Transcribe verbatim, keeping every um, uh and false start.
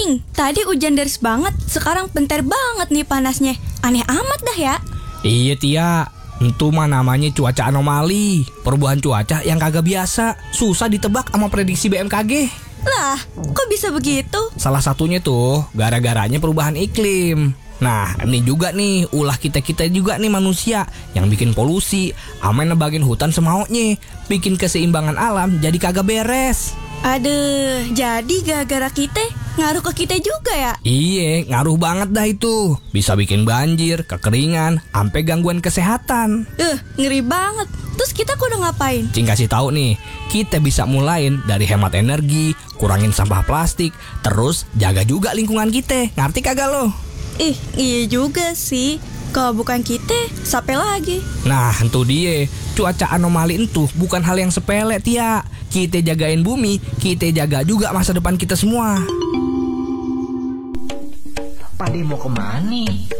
Ning, tadi hujan deras banget, sekarang bentar banget nih panasnya. Aneh amat dah ya. Iya Tia, itu mah namanya cuaca anomali. Perubahan cuaca yang kagak biasa, susah ditebak sama prediksi B M K G. Lah, kok bisa begitu? Salah satunya tuh gara-garanya perubahan iklim. Nah, ini juga nih ulah kita-kita juga nih manusia yang bikin polusi, aman nebagin hutan semaunya, bikin keseimbangan alam jadi kagak beres. Aduh, jadi gara-gara kita ngaruh ke kita juga ya? Iye, ngaruh banget dah itu. Bisa bikin banjir, kekeringan, sampai gangguan kesehatan. Eh, ngeri banget. Terus kita kudu ngapain? Cing kasih tahu nih, kita bisa mulain dari hemat energi, kurangin sampah plastik, terus jaga juga lingkungan kita. Ngerti kagak lo? Ih, iya juga sih. Kalau bukan kita, siapa lagi? Nah, itu dia. Cuaca anomali itu bukan hal yang sepele, Tia. Kita jagain bumi, kita jaga juga masa depan kita semua. Pade mau kemana?